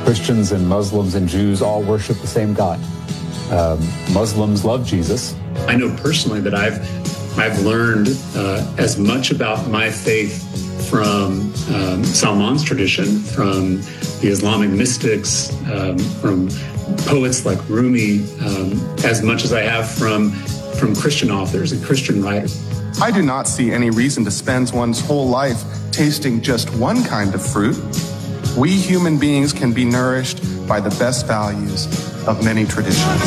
Christians and Muslims and Jews all worship the same God. Muslims love Jesus. I know personally that I've learned as much about my faith from Salman's tradition, from the Islamic mystics, from poets like Rumi, as much as I have from Christian authors and Christian writers. I do not see any reason to spend one's whole life tasting just one kind of fruit. We human beings can be nourished by the best values of many traditions.